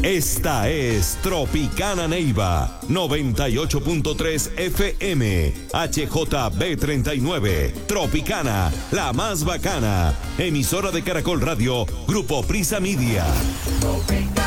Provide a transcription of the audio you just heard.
Esta es Tropicana Neiva, 98.3 FM, HJB39. Tropicana, la más bacana. Emisora de Caracol Radio, Grupo Prisa Media. Tropicana.